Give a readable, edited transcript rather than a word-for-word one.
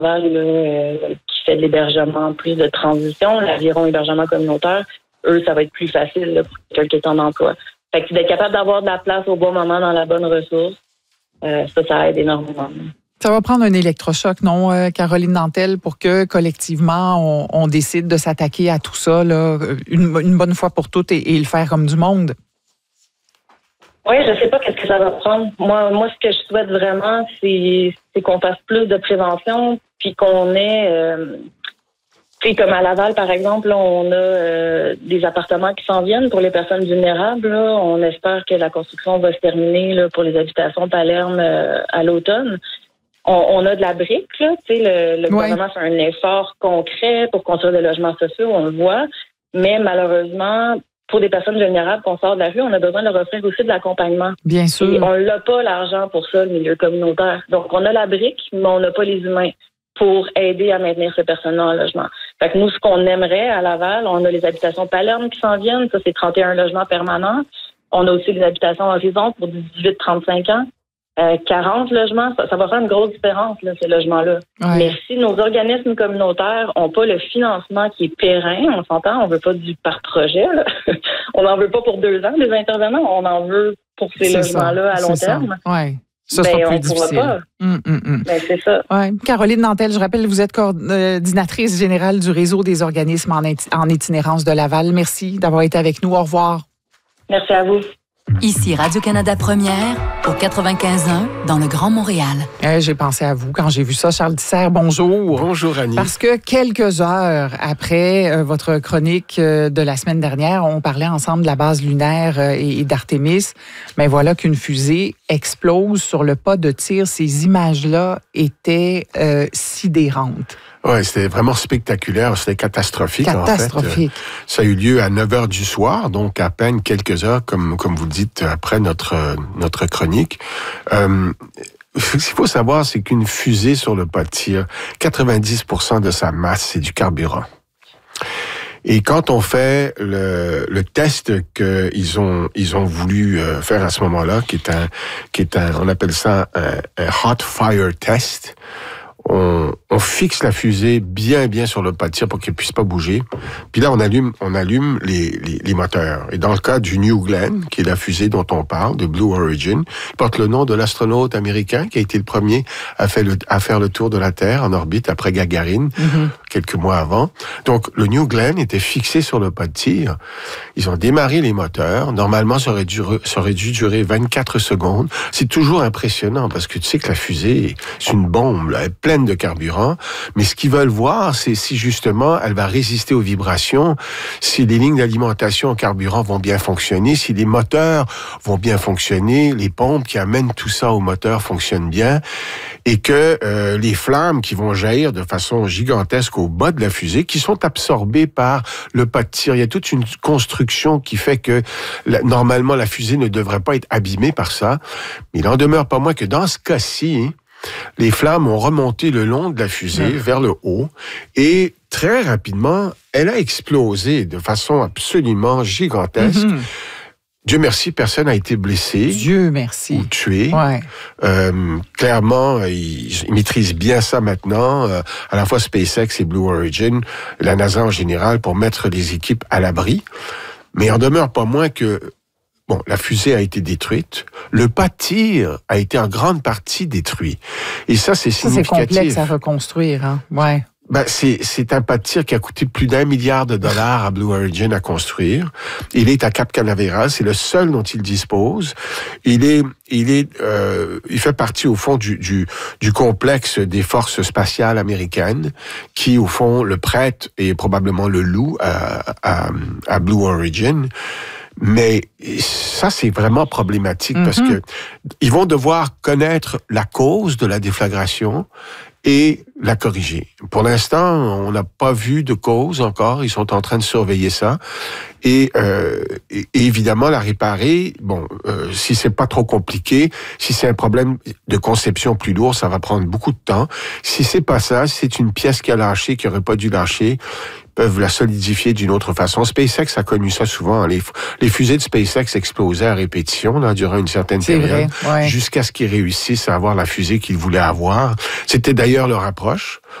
Laval, qui fait de l'hébergement plus de transition, l'Aviron hébergement communautaire, eux, ça va être plus facile là, pour quelqu'un qui est en emploi. Fait que d'être capable d'avoir de la place au bon moment dans la bonne ressource, ça aide énormément. Ça va prendre un électrochoc, non, Caroline Nantel, pour que collectivement, on décide de s'attaquer à tout ça là, une bonne fois pour toutes et le faire comme du monde? Oui, je sais pas qu'est-ce que ça va prendre. Moi, ce que je souhaite vraiment, c'est qu'on fasse plus de prévention, puis qu'on ait... comme à Laval, par exemple, là, on a des appartements qui s'en viennent pour les personnes vulnérables. Là. On espère que la construction va se terminer là, pour les habitations Palerme à l'automne. On a de la brique, là. Le gouvernement fait un effort concret pour construire des logements sociaux, on le voit. Mais malheureusement, pour des personnes vulnérables qu'on sort de la rue, on a besoin de leur offrir aussi de l'accompagnement. Bien sûr. Et on n'a pas l'argent pour ça, le milieu communautaire. Donc, on a la brique, mais on n'a pas les humains pour aider à maintenir ces personnes-là en logement. Fait que nous, ce qu'on aimerait à Laval, on a les habitations Palerme qui s'en viennent. Ça, c'est 31 logements permanents. On a aussi les habitations Horizon pour 18-35 ans. 40 logements, ça va faire une grosse différence, là, ces logements-là. Ouais. Mais si nos organismes communautaires n'ont pas le financement qui est périn, on s'entend, on veut pas du par projet. Là. On n'en veut pas pour 2 ans, des intervenants. On en veut pour ces logements-là à long terme. Oui. Ça sera plus difficile. Pas. C'est ça. Ouais. Caroline Nantel, je rappelle, vous êtes coordinatrice générale du réseau des organismes en itinérance de Laval. Merci d'avoir été avec nous. Au revoir. Merci à vous. Ici Radio-Canada Première, au 95.1, dans le Grand Montréal. J'ai pensé à vous quand j'ai vu ça. Charles Dissert, bonjour. Bonjour, Annie. Parce que quelques heures après votre chronique de la semaine dernière, on parlait ensemble de la base lunaire et d'Artémis. Mais voilà qu'une fusée explose sur le pas de tir. Ces images-là étaient sidérantes. Oui, c'était vraiment spectaculaire, c'était catastrophique. Catastrophique. En fait. Ça a eu lieu à 9h du soir, donc à peine quelques heures, comme vous dites, après notre chronique. Ce qu'il faut savoir, c'est qu'une fusée sur le pas de tir, 90% de sa masse, c'est du carburant. Et quand on fait le test qu'ils ont voulu faire à ce moment-là, qui est un on appelle ça un hot fire test, on fixe la fusée bien sur le pas de tir pour qu'elle puisse pas bouger. Puis là, on allume les moteurs. Et dans le cas du New Glenn, qui est la fusée dont on parle, de Blue Origin, qui porte le nom de l'astronaute américain qui a été le premier à faire le tour de la Terre en orbite après Gagarine, quelques mois avant. Donc, le New Glenn était fixé sur le pas de tir. Ils ont démarré les moteurs. Normalement, ça aurait dû durer 24 secondes. C'est toujours impressionnant parce que tu sais que la fusée, c'est une bombe, là, elle est pleine de carburant. Mais ce qu'ils veulent voir, c'est si justement elle va résister aux vibrations, si les lignes d'alimentation en carburant vont bien fonctionner, si les moteurs vont bien fonctionner, les pompes qui amènent tout ça au moteur fonctionnent bien, et que les flammes qui vont jaillir de façon gigantesque au bas de la fusée, qui sont absorbées par le pas de tir. Il y a toute une construction qui fait que normalement la fusée ne devrait pas être abîmée par ça. Mais il en demeure pas moins que dans ce cas-ci, les flammes ont remonté le long de la fusée vers le haut et très rapidement, elle a explosé de façon absolument gigantesque. Dieu merci, personne n'a été blessé. Dieu merci. Ou tué. Ouais. Clairement, ils maîtrisent bien ça maintenant, à la fois SpaceX et Blue Origin, la NASA en général, pour mettre les équipes à l'abri. Mais il en demeure pas moins que la fusée a été détruite. Le pas de tir a été en grande partie détruit. Et ça, c'est significatif. C'est complexe à reconstruire, hein? Ouais. C'est un pas de tir qui a coûté plus d'$1 milliard à Blue Origin à construire. Il est à Cap Canaveral, c'est le seul dont il dispose. Il fait partie au fond du complexe des forces spatiales américaines qui au fond le prête et probablement le loue à Blue Origin. Mais ça, c'est vraiment problématique parce que ils vont devoir connaître la cause de la déflagration et la corriger. Pour l'instant, on n'a pas vu de cause encore. Ils sont en train de surveiller ça. Et évidemment, la réparer, si c'est pas trop compliqué, si c'est un problème de conception plus lourd, ça va prendre beaucoup de temps. Si c'est pas ça, si c'est une pièce qui a lâché, qui aurait pas dû lâcher, peuvent la solidifier d'une autre façon. SpaceX a connu ça souvent. Les fusées de SpaceX explosaient à répétition là, durant une certaine période, vrai, ouais. jusqu'à ce qu'ils réussissent à avoir la fusée qu'ils voulaient avoir. C'était d'ailleurs leur approche.